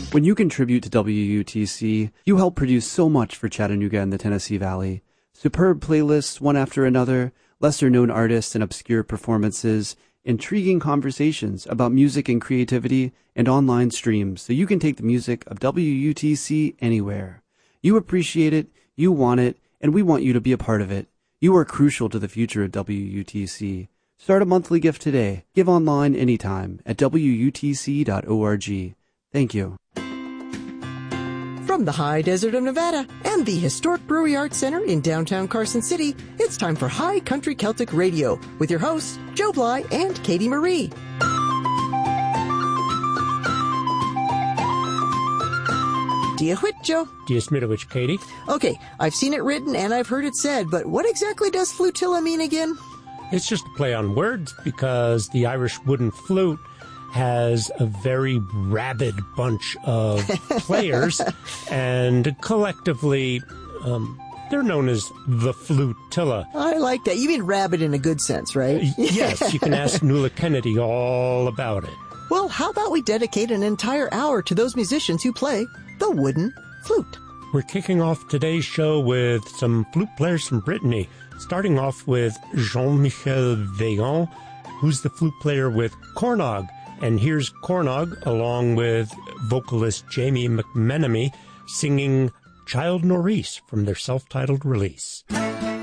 When you contribute to WUTC, you help produce so much for Chattanooga and the Tennessee Valley. Superb playlists, one after another, lesser-known artists and obscure performances, intriguing conversations about music and creativity, and online streams so you can take the music of WUTC anywhere. You appreciate it, you want it, and we want you to be a part of it. You are crucial to the future of WUTC. Start a monthly gift today. Give online anytime at WUTC.org. Thank you. From the high desert of Nevada and the historic Brewery Arts Center in downtown Carson City, it's time for High Country Celtic Radio with your hosts, Joe Bly and Katie Marie. Dia whit, Joe? Dia Smitowich, Katie. Okay, I've seen it written and I've heard it said, but what exactly does flutilla mean again? It's just a play on words because the Irish wooden flute has a very rabid bunch of players, and collectively, they're known as the Flutilla. I like that. You mean rabid in a good sense, right? Yes, you can ask Nuala Kennedy all about it. Well, how about we dedicate an entire hour to those musicians who play the wooden flute? We're kicking off today's show with some flute players from Brittany, starting off with Jean-Michel Vaillant, who's the flute player with Cornog. And here's Cornog, along with vocalist Jamie McMenemy, singing Child Norris from their self-titled release.